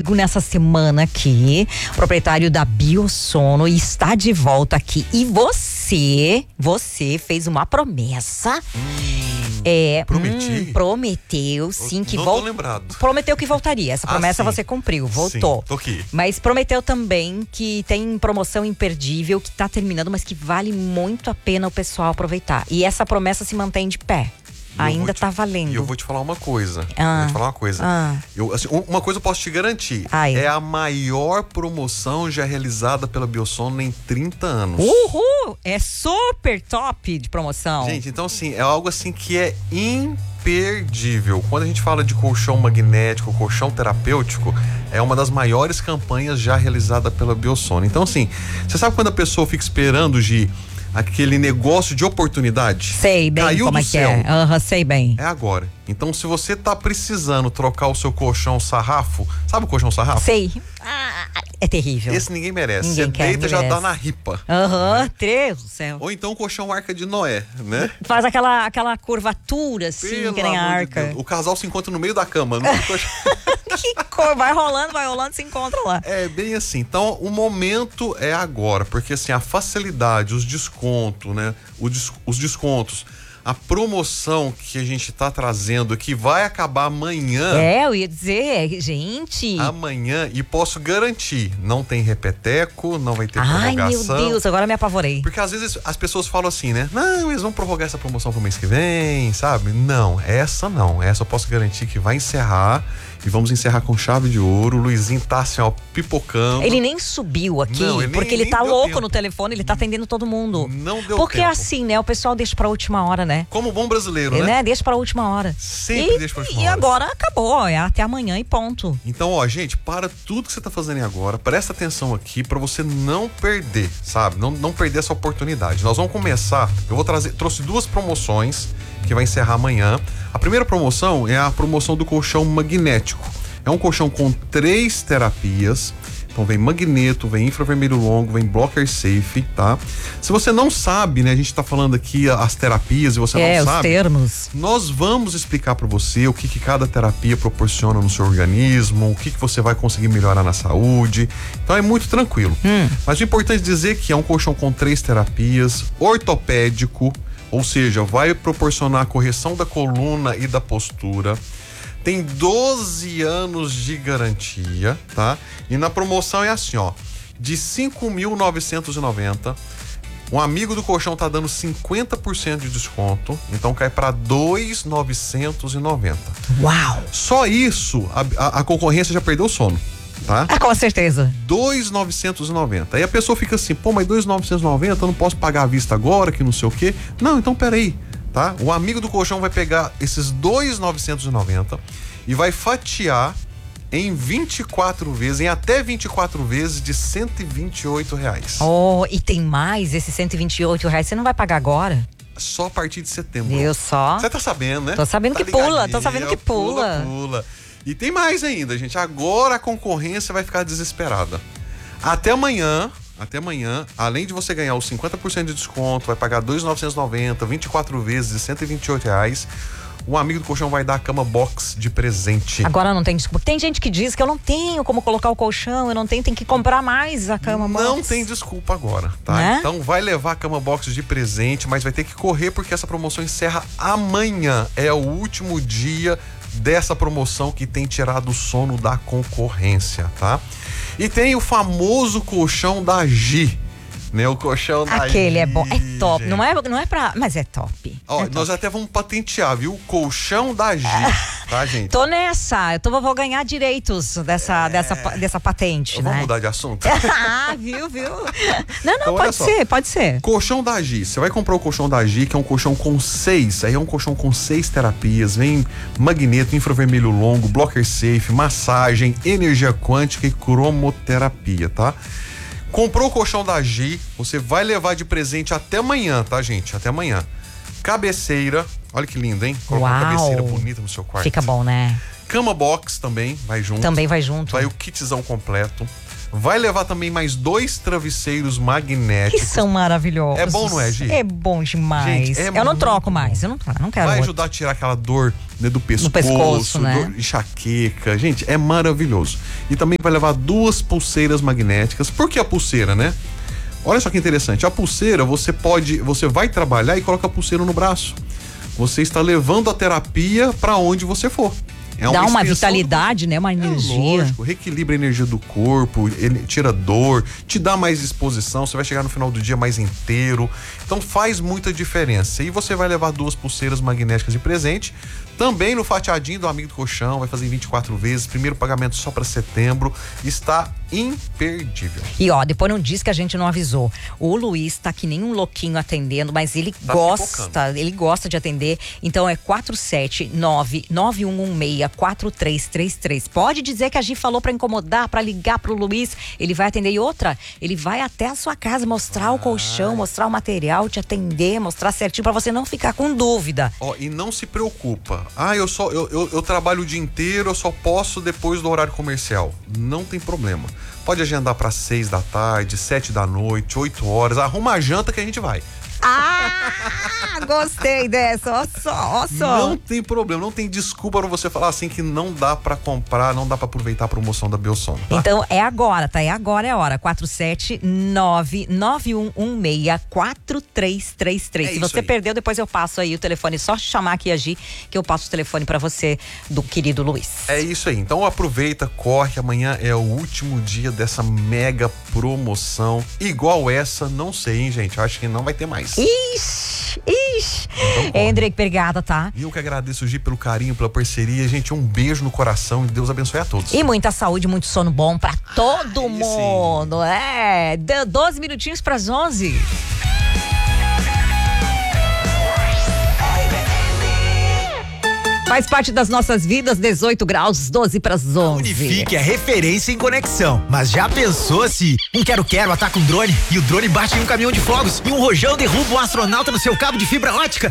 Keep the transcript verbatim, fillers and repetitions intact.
comigo nessa semana aqui, proprietário da Biosono, e está de volta aqui. E você, você fez uma promessa. Hum, é, prometi? Hum, prometeu, sim, que Não vol... tô lembrado. Prometeu que voltaria. Essa promessa ah, você cumpriu, voltou. Sim, tô aqui. Mas prometeu também que tem promoção imperdível, que tá terminando, mas que vale muito a pena o pessoal aproveitar. E essa promessa se mantém de pé. E Ainda te, tá valendo. E eu vou te falar uma coisa. Ah, eu vou te falar uma coisa. Ah, eu, assim, uma coisa eu posso te garantir. Ai. É a maior promoção já realizada pela Biosono em trinta anos. Uhul! É super top de promoção. Gente, então assim, é algo assim que é imperdível. Quando a gente fala de colchão magnético, colchão terapêutico, é uma das maiores campanhas já realizada pela Biosono. Então assim, você sabe quando a pessoa fica esperando de aquele negócio de oportunidade? Sei bem Caiu como do é que céu. é. Aham, uhum, sei bem. É agora. Então, se você tá precisando trocar o seu colchão sarrafo, sabe o colchão sarrafo? Sei. Ah, é terrível. Esse ninguém merece. Ninguém você quer, deita, já merece. dá na ripa. Aham, né? Deus do céu. Ou então o colchão Arca de Noé, né? Faz aquela, aquela curvatura assim, Pelo que nem a amor de arca. Deus. O casal se encontra no meio da cama. No colchão. Que cor, vai rolando, vai rolando, se encontra lá. É bem assim. Então, o momento é agora, porque assim, a facilidade, os descontos, né? O des- os descontos, a promoção que a gente tá trazendo aqui vai acabar amanhã. É, eu ia dizer, gente. Amanhã, e posso garantir, não tem repeteco, não vai ter Ai, prorrogação. meu Deus, agora me apavorei. Porque às vezes as pessoas falam assim, né? Não, eles vão prorrogar essa promoção pro mês que vem, sabe? Não, essa não. Essa eu posso garantir que vai encerrar. E vamos encerrar com chave de ouro. O Luizinho tá assim, ó, pipocando. Ele nem subiu aqui, Não, ele porque nem- ele nem tá deu louco tempo. no telefone, ele tá atendendo todo mundo. Não deu Porque tempo. assim, né, o pessoal deixa pra última hora, né? Como bom brasileiro, né? né? Deixa pra última hora. Sempre e, deixa pra última E hora. agora acabou, é até amanhã e ponto. Então, ó, gente, para tudo que você tá fazendo aí agora, presta atenção aqui pra você não perder, sabe? Não, não perder essa oportunidade. Nós vamos começar, eu vou trazer, trouxe duas promoções que vai encerrar amanhã. A primeira promoção é a promoção do colchão magnético. É um colchão com três terapias. Então vem magneto, vem infravermelho longo, vem blocker safe, tá? Se você não sabe, né, a gente tá falando aqui as terapias e você é, não os sabe. termos. Nós vamos explicar para você o que, que cada terapia proporciona no seu organismo, o que, que você vai conseguir melhorar na saúde. Então é muito tranquilo. Hum. Mas o importante é dizer que é um colchão com três terapias, ortopédico, ou seja, vai proporcionar a correção da coluna e da postura. Tem doze anos de garantia, tá? E na promoção é assim, ó, de cinco mil novecentos e noventa. Um amigo do colchão tá dando cinquenta por cento de desconto, então cai para dois mil novecentos e noventa. Uau! Só isso, a, a, a concorrência já perdeu o sono, tá? Ah, com certeza. dois mil novecentos e noventa. Aí a pessoa fica assim, pô, mas dois mil novecentos e noventa, eu não posso pagar à vista agora, que não sei o quê. Não, então peraí, tá? O amigo do colchão vai pegar esses dois mil novecentos e noventa e vai fatiar em vinte e quatro vezes, em até vinte e quatro vezes de cento e vinte e oito reais. Oh, e tem mais esses cento e vinte e oito reais, você não vai pagar agora? Só a partir de setembro. Viu só? Você tá sabendo, né? Tô sabendo Tá que pula, ligadinho, tô sabendo que pula. Pula, pula. E tem mais ainda, gente. Agora a concorrência vai ficar desesperada. Até amanhã, até amanhã, além de você ganhar os cinquenta por cento de desconto, vai pagar dois mil novecentos e noventa, vinte e quatro vezes de cento e vinte e oito reais. Um amigo do colchão vai dar a cama box de presente. Agora não tem desculpa. Tem gente que diz que eu não tenho como colocar o colchão, eu não tenho, tem que comprar mais a cama box. Não tem desculpa agora, tá? Né? Então vai levar a cama box de presente, mas vai ter que correr porque essa promoção encerra amanhã. É o último dia dessa promoção que tem tirado o sono da concorrência, tá? E tem o famoso colchão da Gi. Né, o colchão da Aquele Gi, é bom, é top, gente. não é, não é pra, mas é top. Ó, é top. nós até vamos patentear, viu? O colchão da Gi, tá, gente? Tô nessa, eu tô, vou ganhar direitos dessa, É. dessa, dessa patente, Vamos né? mudar de assunto? Ah, viu, viu? Não, não, Então, olha pode só. ser, pode ser. Colchão da Gi. Você vai comprar o colchão da Gi, que é um colchão com seis. Aí é um colchão com seis terapias. Vem magneto, infravermelho longo, blocker safe, massagem, energia quântica e cromoterapia, tá? Comprou o colchão da Gi, você vai levar de presente até amanhã, tá, gente? Até amanhã. Cabeceira, olha que lindo, hein? Colocar uma Uau. cabeceira bonita no seu quarto. Fica bom, né? Cama box também vai junto. Também vai junto. Vai o kitzão completo. Vai levar também mais dois travesseiros magnéticos. Que são maravilhosos. É bom, não é, Gi? É bom demais. Gente, é eu não troco bom. mais, eu não, não quero Vai outro. ajudar a tirar aquela dor, né, do pescoço, pescoço, né? dor, enxaqueca. Gente, é maravilhoso. E também vai levar duas pulseiras magnéticas. Por que a pulseira, né? Olha só que interessante. A pulseira, você pode, você vai trabalhar e coloca a pulseira no braço. Você está levando a terapia para onde você for. É Dá uma extensão vitalidade, do... né? Uma energia. É lógico, reequilibra a energia do corpo, ele tira dor, te dá mais disposição, você vai chegar no final do dia mais inteiro. Então faz muita diferença. E você vai levar duas pulseiras magnéticas de presente. Também no fatiadinho do Amigo do Colchão, vai fazer em vinte e quatro vezes, primeiro pagamento só para setembro, está imperdível. E ó, depois não diz que a gente não avisou. O Luiz tá que nem um louquinho atendendo, mas ele Tá gosta, pipocando. ele gosta de atender. Então é quatro sete nove nove um um seis quatro três três três. Pode dizer que a gente falou para incomodar, para ligar pro Luiz, ele vai atender. E outra, ele vai até a sua casa mostrar o colchão, mostrar o material, te atender, mostrar certinho para você não ficar com dúvida. Ó, e não se preocupa. Ah, eu só eu, eu, eu trabalho o dia inteiro, eu só posso depois do horário comercial. Não tem problema. Pode agendar para seis da tarde, sete da noite, oito horas. Arruma a janta que a gente vai. Ah, gostei dessa. Ó só, ó só. Não tem problema, não tem desculpa pra você falar assim que não dá pra comprar, não dá pra aproveitar a promoção da Biosono. Tá? Então é agora, tá? É agora, é a hora. quatro sete nove nove um um seis quatro três três três. É Se isso você aí. perdeu, depois eu passo aí o telefone. Só chamar aqui a Gi, que eu passo o telefone pra você, do querido Luiz. É isso aí. Então aproveita, corre. Amanhã é o último dia dessa mega promoção. Igual essa, não sei, hein, gente? Eu acho que não vai ter mais. Ixi, ixi. Então, Hendrick, obrigada, tá? E eu que agradeço, Gi, pelo carinho, pela parceria. Gente, um beijo no coração e Deus abençoe a todos. E muita saúde, muito sono bom pra todo Aí mundo. É, deu doze minutinhos pras onze. Faz parte das nossas vidas, dezoito graus, doze para as onze. Unifique é referência em conexão. Mas já pensou se um quero-quero ataca um drone e o drone bate em um caminhão de fogos e um rojão derruba um astronauta no seu cabo de fibra ótica?